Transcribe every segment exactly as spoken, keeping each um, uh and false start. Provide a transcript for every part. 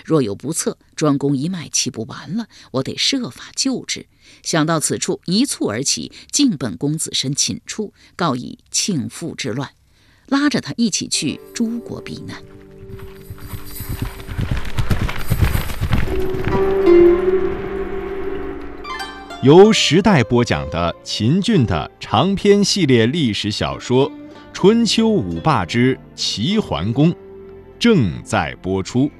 若有不测，庄公一脉岂不完了？我得设法救之。想到此处，一蹴而起，径奔公子申寝处，告以庆父之乱，拉着他一起去诸国避难。 由时代播讲的秦俊的长篇系列历史小说《春秋五霸之齐桓公》正在播出。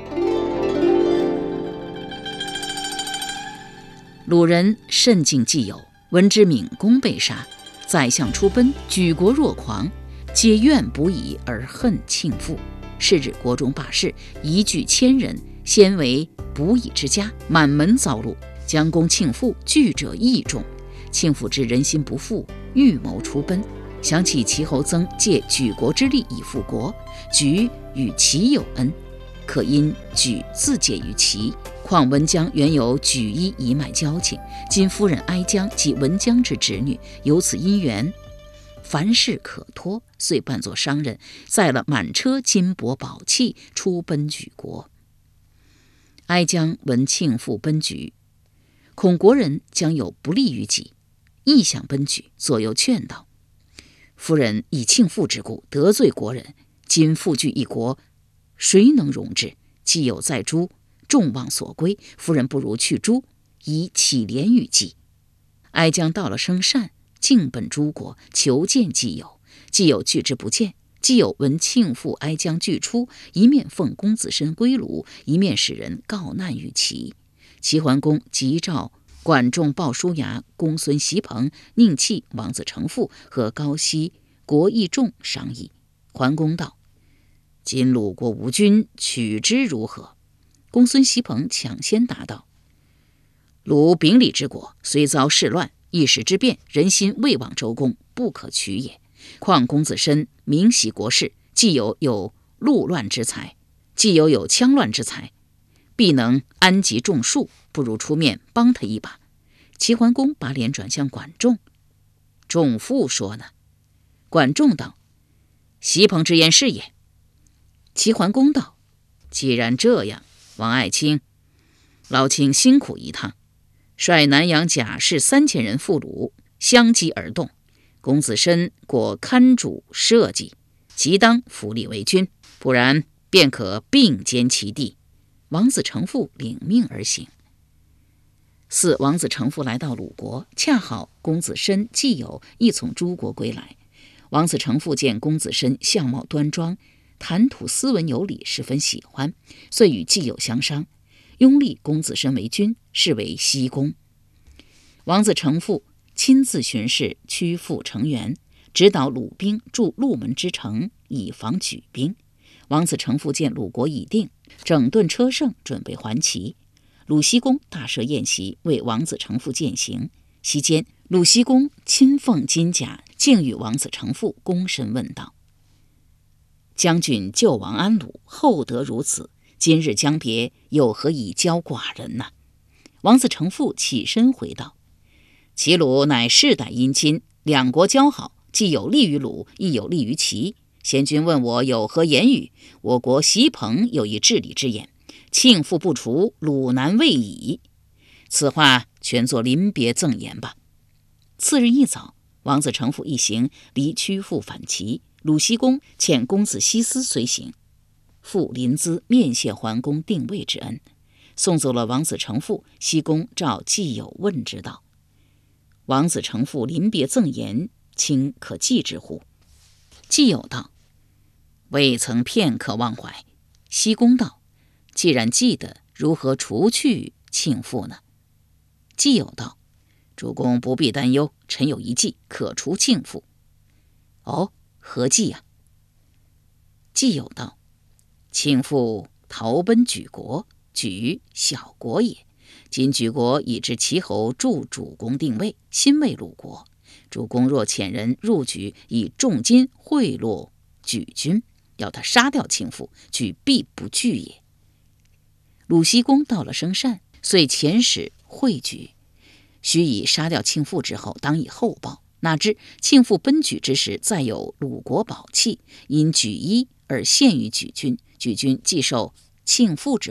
鲁人甚敬季友，闻之闵公被杀，宰相出奔，举国若狂，皆怨不已而恨庆父。是日国中罢市，一聚千人，先为捕蚁之家，满门遭戮。将攻庆父，惧者益众。庆父知人心不复，预谋出奔，想起齐侯曾借举国之力以复国，举与齐有恩，可因举自介于齐。况文姜原有举一一脉交情，今夫人哀姜即文姜之侄女，有此姻缘，凡事可托，遂扮作商人，载了满车金帛宝器，出奔举国。哀姜闻庆父奔举，恐国人将有不利于己，亦想奔举，左右劝道：夫人以庆父之故得罪国人，今复据一国，谁能容之？既有在诸，众望所归，夫人不如去诸，以乞怜于季。哀姜到了生善，径奔诸国，求见季友。季友拒之不见。季友闻庆父哀姜俱出，一面奉公子申归鲁，一面使人告难于齐。齐桓公即召管仲、鲍叔牙、公孙袭彭、宁弃、王子成父和高息、国义仲商议。桓公道：今鲁国无君，取之如何？公孙袭彭抢先答道：鲁秉礼之国，虽遭世乱，一时之变，人心未往周公，不可取也。况公子申明习国事，既有有路乱之才，既有有羌乱之才，必能安集众庶，不如出面帮他一把。齐桓公把脸转向管仲：仲父说呢？管仲道：袭彭之言是也。齐桓公道：既然这样，王爱卿，劳卿辛苦一趟，率南阳甲士三千人赴鲁，相击而动。公子申果堪主社稷，即当扶立为君，不然便可并兼其地。王子成父领命而行。四王子成父来到鲁国，恰好公子申、季友亦从诸国归来。王子成父见公子申相貌端庄，谈吐斯文有礼，十分喜欢，遂与季友相商，拥立公子申为君，是为西公。王子成父亲自巡视曲阜成原，指导鲁兵筑鹿门之城，以防举兵。王子成父见鲁国已定，整顿车乘，准备还齐。鲁僖公大设宴席，为王子成父饯行。席间，鲁僖公亲奉金甲，敬与王子成父躬身问道：将军救亡安鲁，厚德如此，今日将别，有何以教寡人呢？王子成父起身回道：齐鲁乃世代姻亲，两国交好，既有利于鲁，亦有利于齐。贤君问我有何言语？我国袭彭有一治理之言：庆父不除，鲁难未已。此话全作临别赠言吧。次日一早，王子成父一行离曲阜返齐，鲁僖公遣公子西斯随行，赴临淄面谢桓公定位之恩。送走了王子成父，僖公召季友问之道：王子成父临别赠言，卿可记之乎？季友道：未曾片刻忘怀。僖公道：既然记得，如何除去庆父呢？季友道：主公不必担忧，臣有一计，可除庆父。哦，何计啊？季友道：庆父逃奔举国，举小国也。今举国已知齐侯助主公定位，新为鲁国。主公若遣人入举，以重金贿赂举君，要他杀掉庆父，举必不惧也。鲁僖公到了生善，遂遣使会举，须以杀掉庆父之后，当以厚报。哪知庆父奔举之时，再有鲁国宝器，因举一而献于举君。举君既受庆父之